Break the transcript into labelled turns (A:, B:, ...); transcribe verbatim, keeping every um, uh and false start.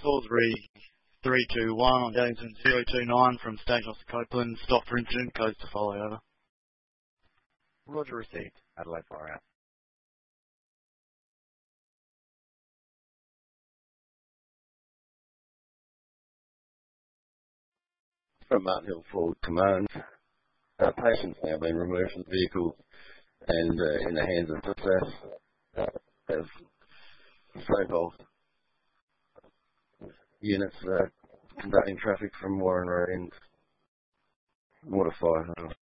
A: Salisbury three two one on Jameson zero two nine from Station Officer Copeland. Stop for incident, codes to follow, over.
B: Roger received. Adelaide Fire out.
C: From Martin Hill Forward Command, uh, patients now been removed from the vehicle and uh, in the hands of the staff uh, as so-called units uh, conducting traffic from Warren Road and Water Fire.